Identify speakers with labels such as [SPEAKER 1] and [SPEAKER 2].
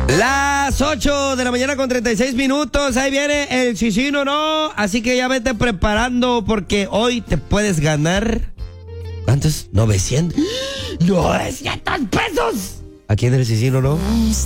[SPEAKER 1] Las 8 de la mañana con 36 minutos. Ahí viene el Chichino, ¿no? Así que ya vete preparando porque hoy te puedes ganar. ¿Cuántos? 900 pesos. Aquí en el Chichino, ¿no?